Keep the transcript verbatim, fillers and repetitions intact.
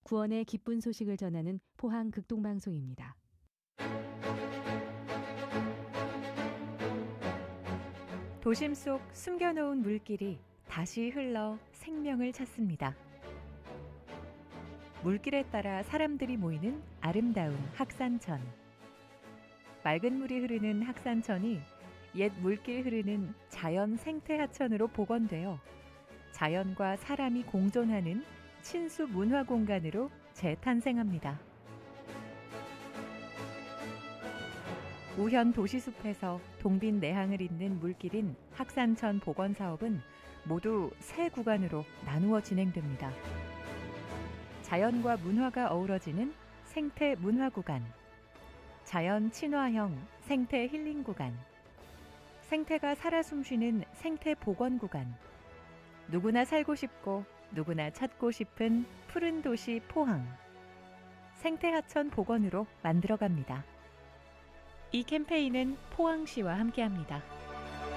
구원의 기쁜 소식을 전하는 포항 극동방송입니다. 도심 속 숨겨놓은 물길이 다시 흘러 생명을 찾습니다. 물길에 따라 사람들이 모이는 아름다운 학산천. 맑은 물이 흐르는 학산천이 옛 물길 흐르는 자연 생태 하천으로 복원되어 자연과 사람이 공존하는 친수 문화 공간으로 재탄생합니다. 우현 도시숲에서 동빈 내항을 잇는 물길인 학산천 복원 사업은 모두 세 구간으로 나누어 진행됩니다. 자연과 문화가 어우러지는 생태 문화 구간, 자연 친화형 생태 힐링 구간, 생태가 살아 숨쉬는 생태 복원 구간, 누구나 살고 싶고 누구나 찾고 싶은 푸른 도시 포항, 생태하천 복원으로 만들어갑니다. 이 캠페인은 포항시와 함께합니다.